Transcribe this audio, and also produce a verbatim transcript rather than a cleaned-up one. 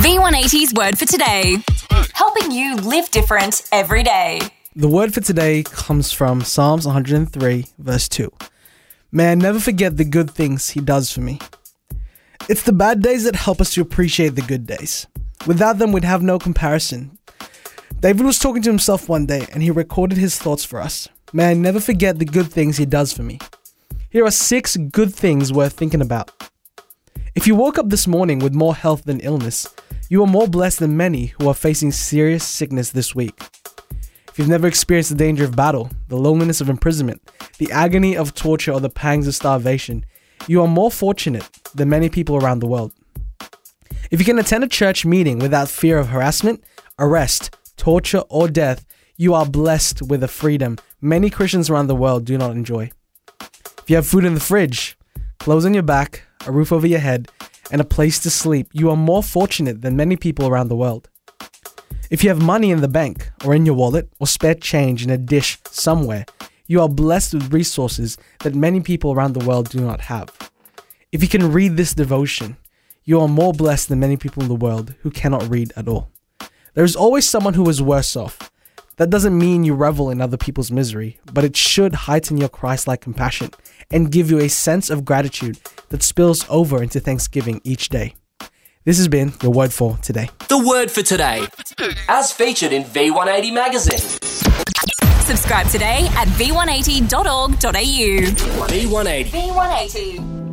V one eighty's word for today. Helping you live different every day. The word for today comes from Psalms one hundred three, verse two. May I never forget the good things he does for me. It's the bad days that help us to appreciate the good days. Without them, we'd have no comparison. David was talking to himself one day, and he recorded his thoughts for us. May I never forget the good things he does for me. Here are six good things worth thinking about. If you woke up this morning with more health than illness, you are more blessed than many who are facing serious sickness this week. If you've never experienced the danger of battle, the loneliness of imprisonment, the agony of torture, or the pangs of starvation, you are more fortunate than many people around the world. If you can attend a church meeting without fear of harassment, arrest, torture, or death, you are blessed with a freedom many Christians around the world do not enjoy. If you have food in the fridge, clothes on your back, a roof over your head, and a place to sleep, you are more fortunate than many people around the world. If you have money in the bank, or in your wallet, or spare change in a dish somewhere, you are blessed with resources that many people around the world do not have. If you can read this devotion, you are more blessed than many people in the world who cannot read at all. There is always someone who is worse off. That doesn't mean you revel in other people's misery, but it should heighten your Christ-like compassion and give you a sense of gratitude that spills over into Thanksgiving each day. This has been your word for today. The word for today, as featured in V one eighty magazine. Subscribe today at v one eighty dot org dot a u. V one eighty. V one eighty.